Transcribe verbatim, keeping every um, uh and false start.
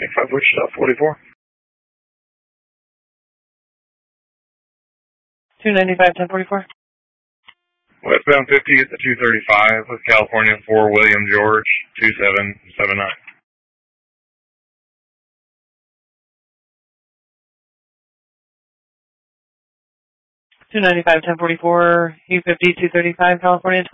five Wichita forty-four. two ninety-five, ten forty-four. Westbound fifty at the two thirty-five with California four William George two seven seven nine. two ninety-five, ten forty-four, U fifty, two thirty-five, California